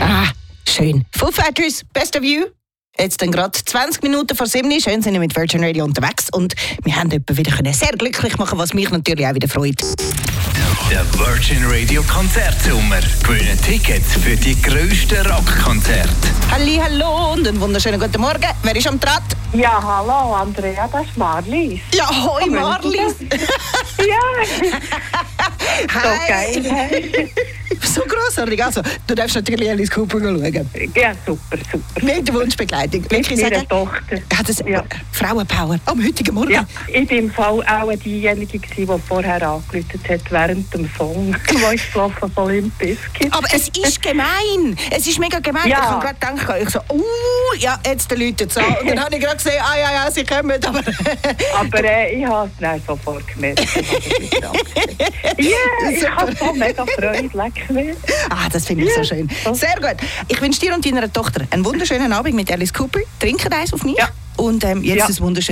Schön. Foo Fighters, Best of You. Jetzt dann gerade 20 Minuten vor 7 Uhr. Schön sind wir mit Virgin Radio unterwegs. Und wir haben jemanden wieder sehr glücklich machen, was mich natürlich auch wieder freut. Der Virgin Radio Konzertsommer. Gewinnen Tickets für die grössten Rockkonzerte. Hallo und einen wunderschönen guten Morgen. Wer ist am Draht? Ja, hallo Andrea, das ist Marlies. Ja, hoi Marlies. Ja. So geil. Hey. So grossartig. Also, du darfst natürlich Alice Cooper schauen. Ja, super. Mit der Wunschbegleitung. Mit meiner Tochter. Ja, Frauenpower am heutigen Morgen. Ja, ich bin im Fall auch diejenige, die vorher angerufen hat während dem Song, wo ich gelaufen von Limp Bizkit. Aber es ist gemein. Es ist mega gemein. Ja. Ich habe gerade gedacht, ich so, ja, jetzt läutet es an. Und dann habe ich gerade gesehen, ja, sie kommen. Aber ich habe es dann sofort gemerkt. Ich habe so mega Freude, leck mir. Das finde ich so schön. Sehr gut. Ich wünsche dir und deiner Tochter einen wunderschönen Abend mit Alice Cooper. Trinken eins auf mich. Ja. Und jetzt ein wunderschönes